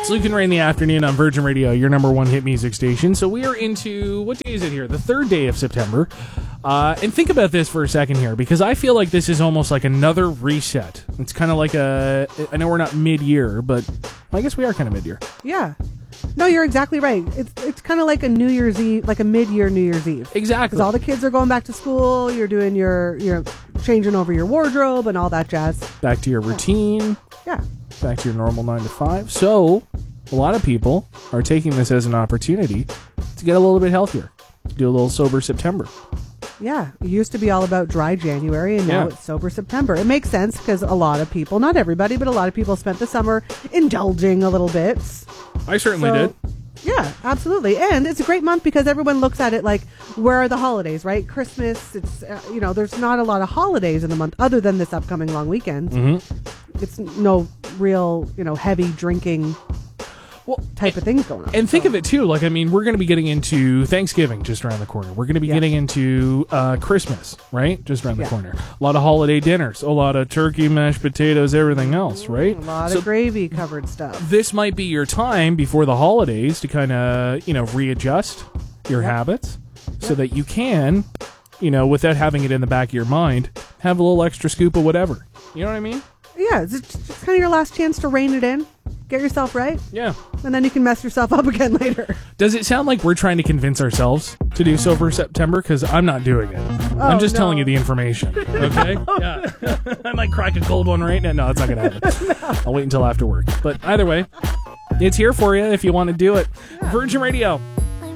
It's Luke and Ray in the afternoon on Virgin Radio, your number one hit music station. So we are into, what day is it here? The third day of September. And think about this for a second here, because I feel like this is almost like another reset. It's kind of like I know we're not mid-year, but I guess we are kind of mid-year. Yeah. No, you're exactly right. It's kind of like a New Year's Eve, like a mid-year New Year's Eve. Exactly. Because all the kids are going back to school. You're doing you're changing over your wardrobe and all that jazz. Back to your routine. Yeah. Back to your normal 9 to 5. So a lot of people are taking this as an opportunity to get a little bit healthier, do a little sober September. Yeah, it used to be all about dry January, and now it's sober September. It makes sense because a lot of people, not everybody, but a lot of people spent the summer indulging a little bit. I certainly did. Yeah, absolutely. And it's a great month because everyone looks at it like, where are the holidays, right? Christmas, it's, there's not a lot of holidays in the month other than this upcoming long weekend. Mm-hmm. It's no real, heavy drinking type of things going on. And think of it too, like, I mean, we're going to be getting into Thanksgiving just around the corner. We're going to be getting into Christmas, right? Just around the corner. A lot of holiday dinners, a lot of turkey, mashed potatoes, everything else, right? A lot of gravy covered stuff. This might be your time before the holidays to kind of, readjust your habits so that you can, without having it in the back of your mind, have a little extra scoop of whatever. You know what I mean? Yeah, it's just kind of your last chance to rein it in. Get yourself right. Yeah. And then you can mess yourself up again later. Does it sound like we're trying to convince ourselves to do sober September? Because I'm not doing it. I'm just telling you the information. Okay? Yeah. I might crack a cold one right now. No, it's not going to happen. I'll wait until after work. But either way, it's here for you if you want to do it. Virgin Radio.